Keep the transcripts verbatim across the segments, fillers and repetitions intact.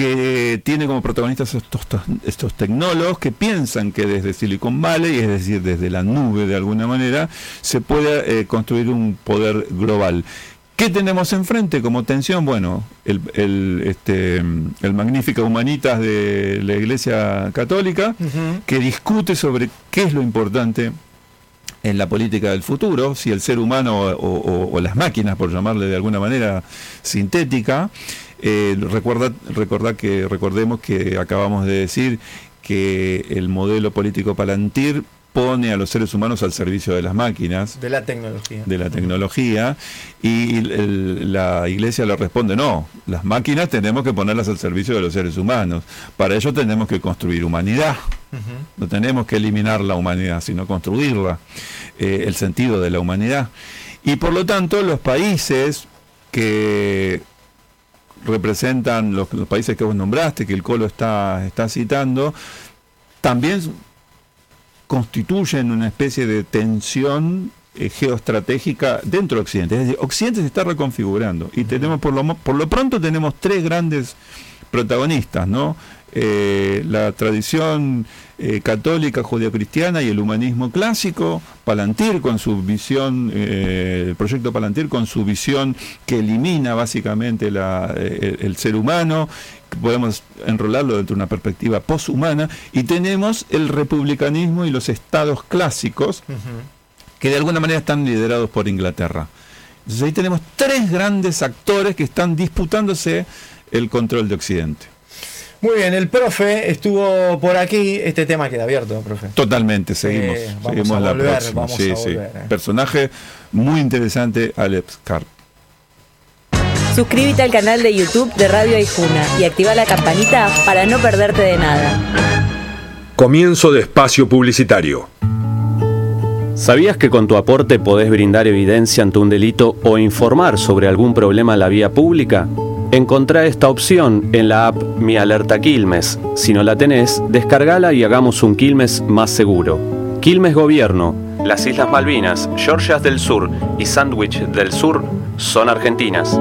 que tiene como protagonistas estos, estos tecnólogos que piensan que desde Silicon Valley, es decir, desde la nube de alguna manera, se puede eh, construir un poder global. ¿Qué tenemos enfrente como tensión? Bueno, el, el, este, el Magnificat Humanitas de la Iglesia Católica, uh-huh. que discute sobre qué es lo importante en la política del futuro, si el ser humano o, o, o las máquinas, por llamarle de alguna manera sintética. Eh, recuerda, recuerda que, recordemos que acabamos de decir que el modelo político Palantir pone a los seres humanos al servicio de las máquinas. De la tecnología. De la tecnología. Y el, la Iglesia le responde, no, las máquinas tenemos que ponerlas al servicio de los seres humanos. Para ello tenemos que construir humanidad. Uh-huh. No tenemos que eliminar la humanidad, sino construirla, eh, el sentido de la humanidad. Y por lo tanto, los países que representan, los, los países que vos nombraste, que el Colo está, está citando, también constituyen una especie de tensión eh, geoestratégica dentro de Occidente. Es decir, Occidente se está reconfigurando y tenemos por lo, por lo pronto tenemos tres grandes protagonistas, ¿no? Eh, la tradición eh, católica judeocristiana y el humanismo clásico, Palantir con su visión, eh, el proyecto Palantir con su visión que elimina básicamente la, eh, el, el ser humano, podemos enrolarlo dentro de una perspectiva poshumana, y tenemos el republicanismo y los estados clásicos, uh-huh. que de alguna manera están liderados por Inglaterra. Entonces ahí tenemos tres grandes actores que están disputándose el control de Occidente. Muy bien, el profe estuvo por aquí. Este tema queda abierto, profe. Totalmente, seguimos. Eh, vamos seguimos a la volver, próxima. vamos sí, a sí. volver, eh. Personaje muy interesante, Alex Karp. Suscríbete al canal de YouTube de Radio Aijuna y activa la campanita para no perderte de nada. Comienzo de espacio publicitario. ¿Sabías que con tu aporte podés brindar evidencia ante un delito o informar sobre algún problema en la vía pública? Encontrá esta opción en la app Mi Alerta Quilmes. Si no la tenés, descargala y hagamos un Quilmes más seguro. Quilmes Gobierno, las Islas Malvinas, Georgias del Sur y Sandwich del Sur son argentinas.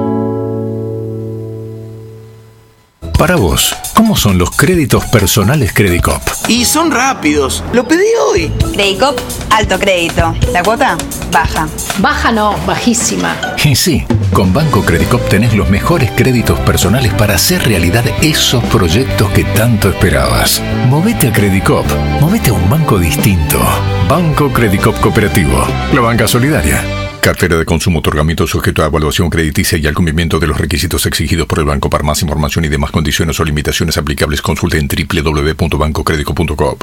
Para vos, ¿cómo son los créditos personales Credicop? Y son rápidos. Lo pedí hoy. Credicop, alto crédito. ¿La cuota? Baja. Baja no, bajísima. Y sí, con Banco Credicop tenés los mejores créditos personales para hacer realidad esos proyectos que tanto esperabas. Movete a Credicop. Movete a un banco distinto. Banco Credicop Cooperativo. La banca solidaria. Cartera de consumo, otorgamiento sujeto a evaluación crediticia y al cumplimiento de los requisitos exigidos por el banco. Para más información y demás condiciones o limitaciones aplicables, consulte en doble u doble u doble u punto banco credicop punto com.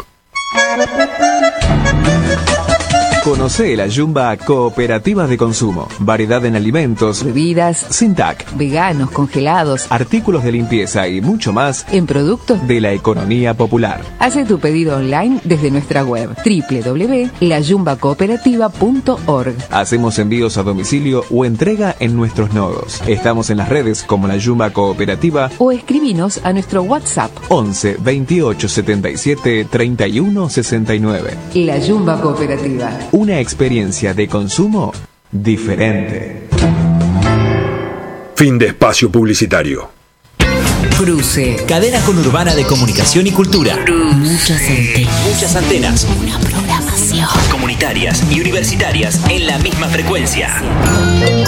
Conocé la Jumba Cooperativa de Consumo. Variedad en alimentos, bebidas, sin T A C, veganos, congelados, artículos de limpieza y mucho más en productos de la economía popular. Hace tu pedido online desde nuestra web doble u doble u doble u punto la jumba cooperativa punto org. Hacemos envíos a domicilio o entrega en nuestros nodos. Estamos en las redes como la Jumba Cooperativa o escribinos a nuestro WhatsApp once veintiocho setenta y siete treinta y uno sesenta y nueve. La Jumba Cooperativa. Una experiencia de consumo diferente. Fin de espacio publicitario. Cruce. Cadena conurbana de comunicación y cultura. Muchas antenas. Muchas antenas. Una programación. Comunitarias y universitarias en la misma frecuencia.